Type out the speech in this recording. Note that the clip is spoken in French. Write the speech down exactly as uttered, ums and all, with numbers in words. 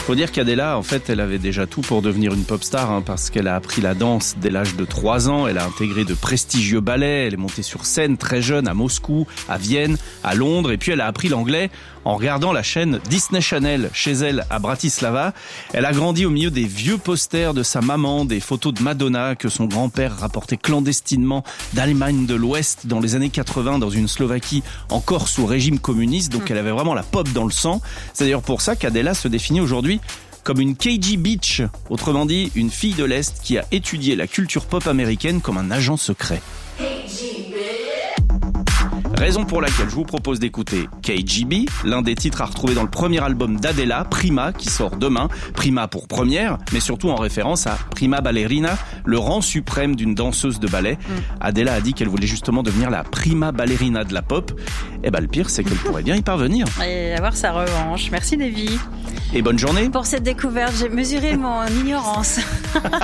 Faut dire qu'Adela, en fait, elle avait déjà tout pour devenir une pop star, hein, parce qu'elle a appris la danse dès l'âge de trois ans. Elle a intégré de prestigieux ballets. Elle est montée sur scène très jeune à Moscou, à Vienne, à Londres. Et puis elle a appris l'anglais en regardant la chaîne Disney Channel chez elle à Bratislava. Elle a grandi au milieu des vieux posters de sa maman, des photos de Madonna que son grand-père rapportait clandestinement d'Allemagne de l'Ouest dans les années quatre-vingts dans une Slovaquie encore sous régime communiste. Donc elle avait vraiment la pop dans le sang. C'est d'ailleurs pour ça qu'Adela se définit aujourd'hui comme une K G Bitch, autrement dit une fille de l'Est qui a étudié la culture pop américaine comme un agent secret. Raison pour laquelle je vous propose d'écouter K G B, l'un des titres à retrouver dans le premier album d'Adela, Prima, qui sort demain. Prima pour première, mais surtout en référence à Prima Ballerina, le rang suprême d'une danseuse de ballet. Mm. Adela a dit qu'elle voulait justement devenir la Prima Ballerina de la pop. Et ben le pire, c'est qu'elle pourrait bien y parvenir. Et avoir sa revanche. Merci Davy. Et bonne journée. Pour cette découverte, j'ai mesuré mon ignorance.